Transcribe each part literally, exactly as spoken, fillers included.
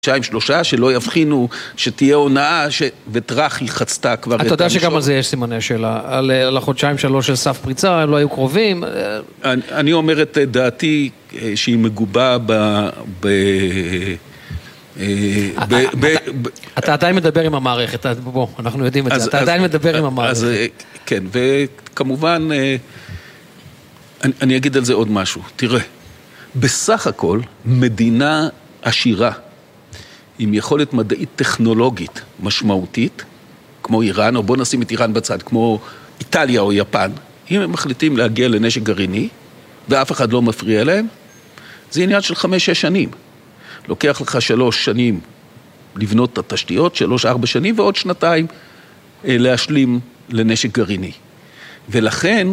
שיים שלושה, שלא יבחינו, שתהיה הונאה, ש... וטרח היא חצתה כבר... אתה יודע שגם על זה יש סימני שאלה, על, על החודשיים שלוש של סף פריצה, הם לא היו קרובים. אני, אני אומר את דעתי שהיא מגובה ב... ב... אתה עדיין מדבר עם המערכת, בוא, אנחנו יודעים את זה, אתה עדיין מדבר עם המערכת. כן, וכמובן, אני אגיד על זה עוד משהו. תראה, בסך הכל, מדינה עשירה, עם יכולת מדעית טכנולוגית משמעותית, כמו איראן, או בוא נשים את איראן בצד, כמו איטליה או יפן, אם הם מחליטים להגיע לנשק גרעיני, ואף אחד לא מפריע להם, זה עניין של חמש-שש שנים. לוקח לך שלוש שנים לבנות את התשתיות, שלוש-ארבע שנים, ועוד שנתיים להשלים לנשק גרעיני. ולכן,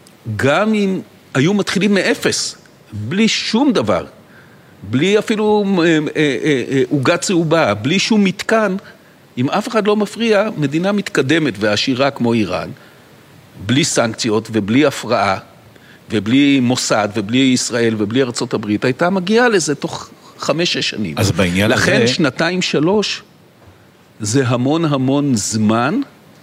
גם אם היו מתחילים מאפס, בלי שום דבר, בלי אפילו עוגה צהובה, בלי שום מתקן, אם אף אחד לא מפריע, מדינה מתקדמת ועשירה כמו איראן, בלי סנקציות ובלי הפרעה, ובלי מוסד ובלי ישראל ובלי ארצות הברית, הייתה מגיעה לזה תוך חמש-שש שנים. אז בעניין הזה... לכן שנתיים שלוש זה המון המון זמן,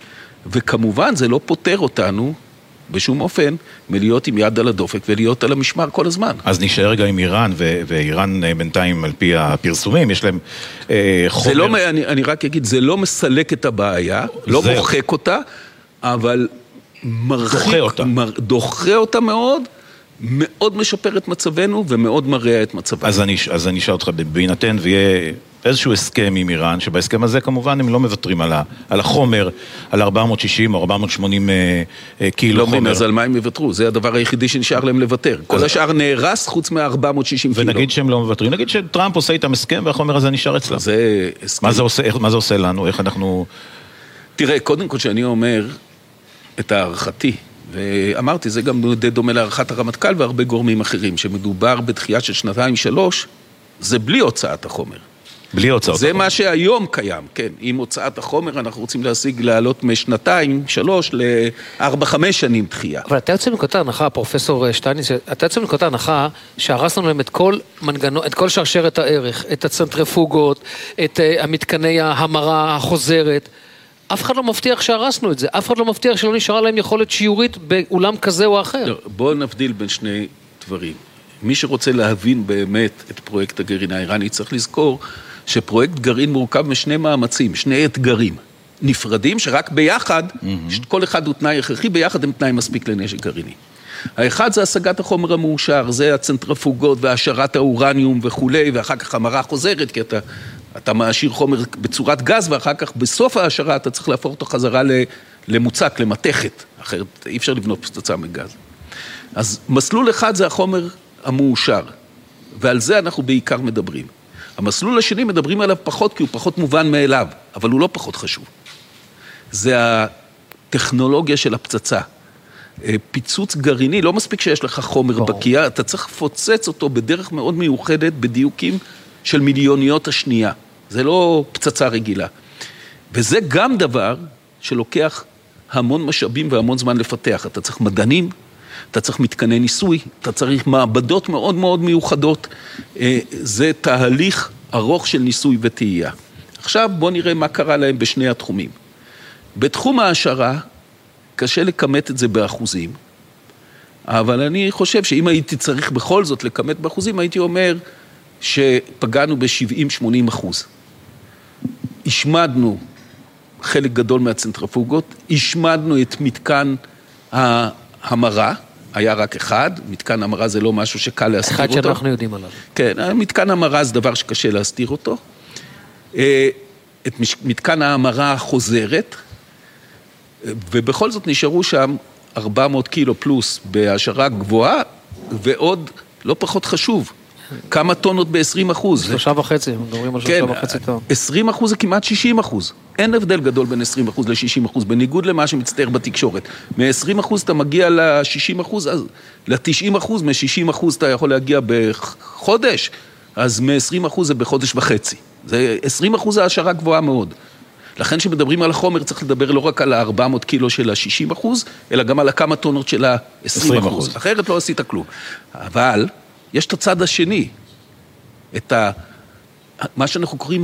וכמובן זה לא פותר אותנו בשום אופן מלהיות עם יד על הדופק ולהיות על המשמר כל הזמן. אז נשאר רגע עם איראן, ו- ואיראן בינתיים על פי הפרסומים, יש להם אה, חומר... זה לא, אני, אני רק אגיד, זה לא מסלק את הבעיה, לא זה... מוחק אותה, אבל מרחיק, דוחה אותה. מר, דוחה אותה מאוד, מאוד משפר את מצבנו ומאוד מראה את מצבנו. אז אני, אז אני אשאל אותך, בהינתן ויהיה איזשהו הסכם עם איראן, שבהסכם הזה כמובן הם לא מוותרים על, ה, על החומר, על ארבע מאות שישים או ארבע מאות שמונים אה, קילו לא חומר. מבין, אז על מה הם יוותרו? זה הדבר היחידי שנשאר להם לוותר. כל אז... השאר נהרס חוץ מ-ארבע מאות שישים קילו. ונגיד שהם לא מוותרים, נגיד שטראמפ עושה איתם הסכם והחומר הזה נשאר אצלם. זה הסכם. מה זה עושה, איך, מה זה עושה לנו? איך אנחנו... תראה, קודם כל שאני אומר את הערכתי, ואמרתי, זה גם די דומה לערכת הרמטכ"ל והרבה גורמים אחרים, שמדובר בתחייה של שנתיים שלוש, זה בלי הוצאת החומר. בלי הוצאות זה החומר. מה שהיום קיים, כן. עם הוצאת החומר אנחנו רוצים להשיג לעלות משנתיים, שלוש, לארבע, חמש שנים תחייה. אבל אתה יוצא מנקודת ההנחה, פרופסור שטייניץ, אתה יוצא מנקודת ההנחה שהרסנו להם את כל מנגנון, את כל שרשרת הערך, את הצנטריפוגות, את המתקני ההמרה החוזרת. אף אחד לא מבטיח שהרסנו את זה, אף אחד לא מבטיח שלא נשארה להם יכולת שיורית באולם כזה או אחר. לא, בואו נבדיל בין שני דברים. מי שרוצה להבין באמת את פרויקט הגרעין האיראני צריך לזכור שפרויקט גרעין מורכב משני מאמצים, שני אתגרים נפרדים שרק ביחד, mm-hmm. כל אחד הוא תנאי הכרחי, ביחד הם תנאי מספיק לנשק גרעיני. האחד זה השגת החומר המאושר, זה הצנטריפוגות והשארת האורניום וכולי, ואחר כך המרה חוזרת, כי אתה, אתה מעשיר חומר בצורת גז, ואחר כך בסוף ההשארה אתה צריך להפוך אותו חזרה למוצק, למתכת, אחרת אי אפשר לבנות פצצה מגז. אז מסלול אחד זה החומר המאושר, ועל זה אנחנו בעיקר מדברים. המסלול השני מדברים עליו פחות, כי הוא פחות מובן מאליו, אבל הוא לא פחות חשוב. זה הטכנולוגיה של הפצצה. פיצוץ גרעיני, לא מספיק שיש לך חומר בקייה, אתה צריך לפוצץ אותו בדרך מאוד מיוחדת, בדיוקים של מיליוניות השנייה. זה לא פצצה רגילה. וזה גם דבר שלוקח המון משאבים והמון זמן לפתח. אתה צריך מדענים, אתה צריך מתקני ניסוי, אתה צריך מעבדות מאוד מאוד מיוחדות. זה תהליך ארוך של ניסוי וטעייה. עכשיו בוא נראה מה קרה להם בשני התחומים. בתחום ההשערה, קשה לכמת את זה באחוזים, אבל אני חושב שאם הייתי צריך בכל זאת לכמת באחוזים, הייתי אומר שפגענו ב-שבעים שמונים אחוז. השמדנו חלק גדול מהצנטריפוגות, השמדנו את מתקן ההמרה, היה רק אחד, מתקן המרה זה לא משהו שקל להסתיר אותו. אחד שאנחנו יודעים עליו. כן, מתקן המרה זה דבר שקשה להסתיר אותו. את מתקן ההמרה החוזרת, ובכל זאת נשארו שם ארבע מאות קילו פלוס בהשערה גבוהה, ועוד לא פחות חשוב, כמה טונות ב-עשרים אחוז. שלושה וחצי, מדברים על שלושה וחצי טון. עשרים אחוז זה כמעט שישים אחוז. אין הבדל גדול בין עשרים אחוז ל-שישים אחוז, בניגוד למה שמצטער בתקשורת. מ-עשרים אחוז אתה מגיע ל-שישים אחוז, אז ל-תשעים אחוז, מ-שישים אחוז אתה יכול להגיע בחודש, אז מ-עשרים אחוז זה בחודש וחצי. זה עשרים אחוז ההשערה גבוהה מאוד. לכן שמדברים על החומר צריך לדבר לא רק על ה-ארבע מאות קילו של ה-שישים אחוז, אלא גם על הכמה טונות של ה-עשרים אחוז. אחרת לא עשית כלום. אבל יש את הצד השני, את מה שאנחנו קוראים